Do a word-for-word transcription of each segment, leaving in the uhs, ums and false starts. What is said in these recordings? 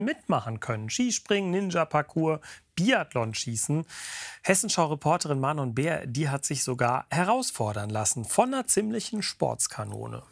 mitmachen können. Skispringen, Ninja-Parcours, Biathlon-Schießen. Hessenschau-Reporterin Manon Beer, die hat sich sogar herausfordern lassen von einer ziemlichen Sportskanone.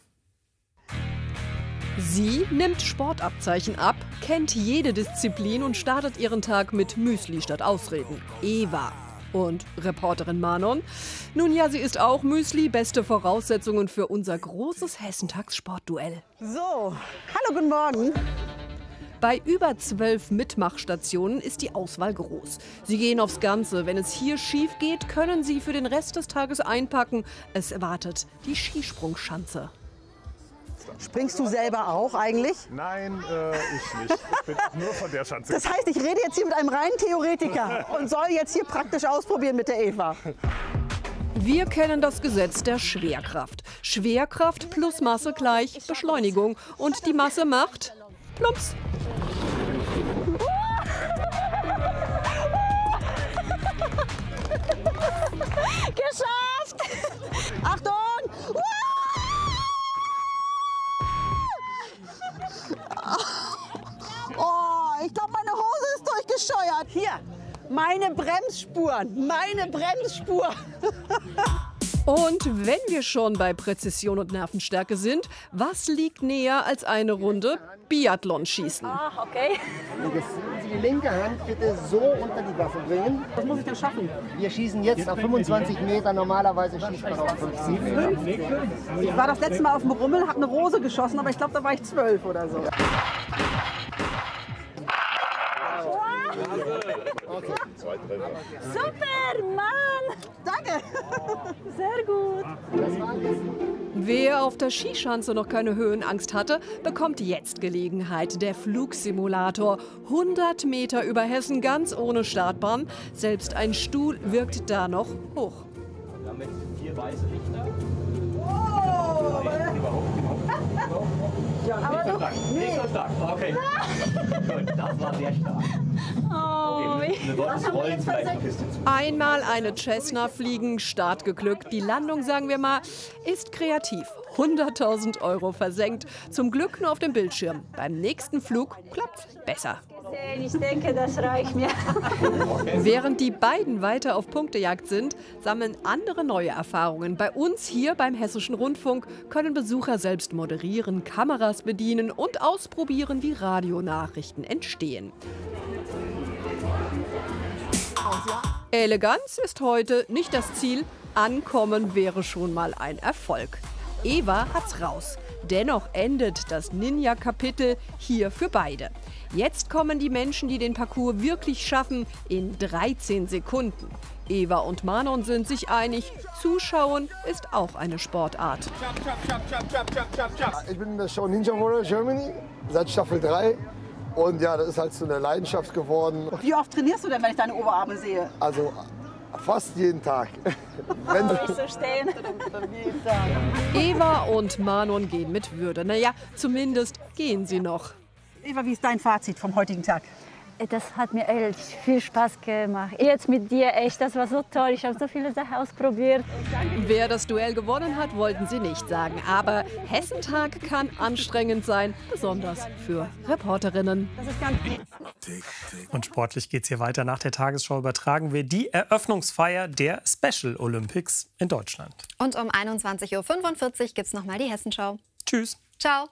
Sie nimmt Sportabzeichen ab, kennt jede Disziplin und startet ihren Tag mit Müsli statt Ausreden. Eva. Und Reporterin Manon? Nun ja, sie ist auch Müsli. Beste Voraussetzungen für unser großes Hessentags-Sportduell. So, hallo, guten Morgen. Bei über zwölf Mitmachstationen ist die Auswahl groß. Sie gehen aufs Ganze. Wenn es hier schief geht, können Sie für den Rest des Tages einpacken. Es erwartet die Skisprungschanze. Springst du selber auch eigentlich? Nein, äh, ich nicht. Ich bin nur von der Schanze. Das heißt, ich rede jetzt hier mit einem reinen Theoretiker und soll jetzt hier praktisch ausprobieren mit der Eva. Wir kennen das Gesetz der Schwerkraft. Schwerkraft plus Masse gleich Beschleunigung. Und die Masse macht plumps. Geschafft! Achtung! Oh, ich glaube, meine Hose ist durchgescheuert. Hier, meine Bremsspuren, meine Bremsspur. Und wenn wir schon bei Präzision und Nervenstärke sind, was liegt näher als eine Runde Biathlon-Schießen? Ah, okay. Jetzt Sie die linke Hand bitte so unter die Waffe bringen. Was muss ich denn schaffen? Wir schießen jetzt auf fünfundzwanzig Meter, normalerweise schießt man auf fünfzehn Meter. Ich war das letzte Mal auf dem Rummel, habe eine Rose geschossen, aber ich glaube, da war ich zwölf oder so. Okay. Super, Mann! Danke. Sehr gut. Wer auf der Skischanze noch keine Höhenangst hatte, bekommt jetzt Gelegenheit. Der Flugsimulator. hundert Meter über Hessen, ganz ohne Startbahn. Selbst ein Stuhl wirkt da noch hoch. Damit vier weiße Lichter. Oh. Ja, aber nicht so stark. Nicht so stark. Okay. Gut, das war sehr stark. Oh, Okay, wir wollten es rollen, vielleicht ein bisschen zu. Einmal eine Cessna fliegen, Start geglückt. Die Landung, sagen wir mal, ist kreativ. hunderttausend Euro versenkt. Zum Glück nur auf dem Bildschirm. Beim nächsten Flug klappt besser. ich denke, das reicht mir. Während die beiden weiter auf Punktejagd sind, sammeln andere neue Erfahrungen. Bei uns hier beim Hessischen Rundfunk können Besucher selbst moderieren, Kameras bedienen und ausprobieren, wie Radionachrichten entstehen. Eleganz ist heute nicht das Ziel. Ankommen wäre schon mal ein Erfolg. Eva hat's raus. Dennoch endet das Ninja-Kapitel hier für beide. Jetzt kommen die Menschen, die den Parcours wirklich schaffen, in dreizehn Sekunden. Eva und Manon sind sich einig, Zuschauen ist auch eine Sportart. Ich bin in der Show Ninja Warrior Germany seit Staffel drei. Und ja, das ist halt so eine Leidenschaft geworden. Wie oft trainierst du denn, wenn ich deine Oberarme sehe? Also fast jeden Tag. Wenn Nicht so stehen. Eva und Manon gehen mit Würde. Naja, zumindest gehen sie noch. Eva, wie ist dein Fazit vom heutigen Tag? Das hat mir echt viel Spaß gemacht. Jetzt mit dir, echt, das war so toll. Ich habe so viele Sachen ausprobiert. Wer das Duell gewonnen hat, wollten sie nicht sagen. Aber Hessentag kann anstrengend sein, besonders für Reporterinnen. Das ist ganz Und sportlich geht es hier weiter. Nach der Tagesschau übertragen wir die Eröffnungsfeier der Special Olympics in Deutschland. Und um einundzwanzig Uhr fünfundvierzig gibt es nochmal die Hessenschau. Tschüss. Ciao.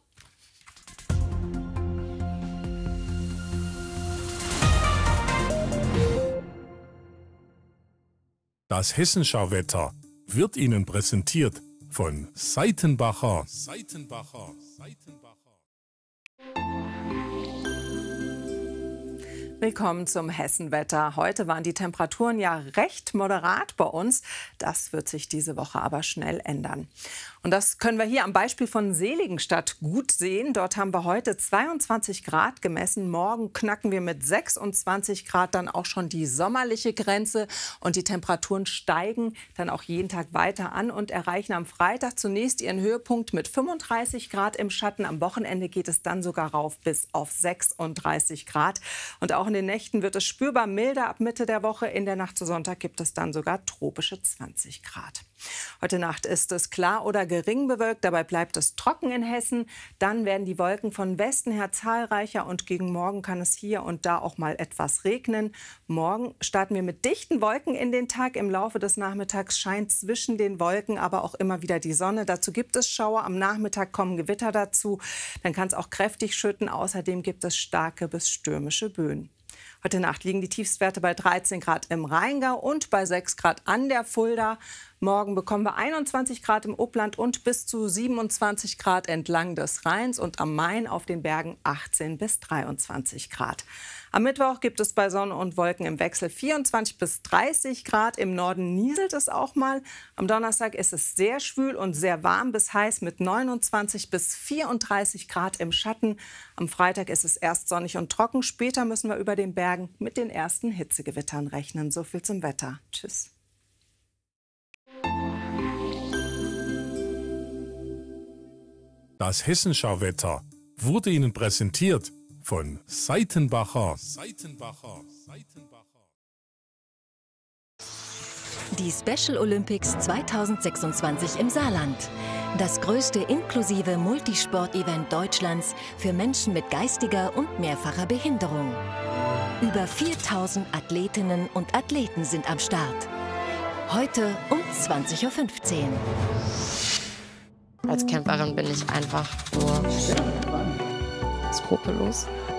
Das Hessenschau-Wetter wird Ihnen präsentiert von Seitenbacher. Seitenbacher. Seitenbacher. Willkommen zum Hessenwetter. Heute waren die Temperaturen ja recht moderat bei uns. Das wird sich diese Woche aber schnell ändern. Und das können wir hier am Beispiel von Seligenstadt gut sehen. Dort haben wir heute zweiundzwanzig Grad gemessen. Morgen knacken wir mit sechsundzwanzig Grad dann auch schon die sommerliche Grenze. Und die Temperaturen steigen dann auch jeden Tag weiter an und erreichen am Freitag zunächst ihren Höhepunkt mit fünfunddreißig Grad im Schatten. Am Wochenende geht es dann sogar rauf bis auf sechsunddreißig Grad. Und auch in den Nächten wird es spürbar milder ab Mitte der Woche. In der Nacht zu Sonntag gibt es dann sogar tropische zwanzig Grad. Heute Nacht ist es klar oder gering bewölkt, dabei bleibt es trocken in Hessen. Dann werden die Wolken von Westen her zahlreicher und gegen Morgen kann es hier und da auch mal etwas regnen. Morgen starten wir mit dichten Wolken in den Tag. Im Laufe des Nachmittags scheint zwischen den Wolken aber auch immer wieder die Sonne. Dazu gibt es Schauer. Am Nachmittag kommen Gewitter dazu. Dann kann es auch kräftig schütten. Außerdem gibt es starke bis stürmische Böen. Heute Nacht liegen die Tiefstwerte bei dreizehn Grad im Rheingau und bei sechs Grad an der Fulda. Morgen bekommen wir einundzwanzig Grad im Upland und bis zu siebenundzwanzig Grad entlang des Rheins und am Main auf den Bergen achtzehn bis dreiundzwanzig Grad. Am Mittwoch gibt es bei Sonne und Wolken im Wechsel vierundzwanzig bis dreißig Grad. Im Norden nieselt es auch mal. Am Donnerstag ist es sehr schwül und sehr warm bis heiß mit neunundzwanzig bis vierunddreißig Grad im Schatten. Am Freitag ist es erst sonnig und trocken. Später müssen wir über den Bergen mit den ersten Hitzegewittern rechnen. So viel zum Wetter. Tschüss. Das Hessenschau-Wetter wurde Ihnen präsentiert von Seitenbacher. Seitenbacher. Seitenbacher. Die Special Olympics zweitausendsechsundzwanzig im Saarland. Das größte inklusive Multisport-Event Deutschlands für Menschen mit geistiger und mehrfacher Behinderung. Über viertausend Athletinnen und Athleten sind am Start. Heute um zwanzig Uhr fünfzehn. Als Camperin bin ich einfach nur skrupellos.